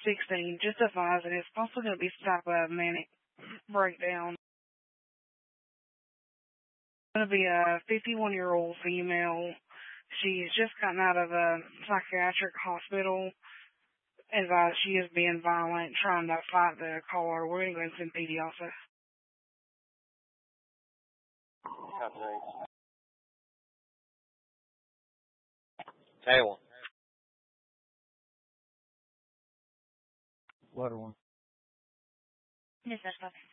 16, just advising it's possibly going to be some type of manic breakdown. It's going to be a 51-year-old female. She's just gotten out of a psychiatric hospital. Advised she is being violent, trying to fight the car. We're going to go and send PD also. Taylor. Water one. Yes, that's fine.